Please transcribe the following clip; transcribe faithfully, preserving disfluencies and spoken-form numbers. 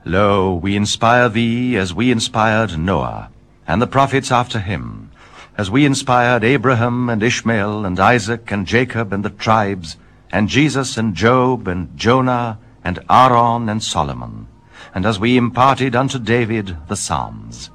Lo, we inspire thee as we inspired Noah, and the prophets after him, as we inspired Abraham and Ishmael and Isaac and Jacob and the tribes, and Jesus and Job and Jonah and Aaron and Solomon, and as we imparted unto David the Psalms.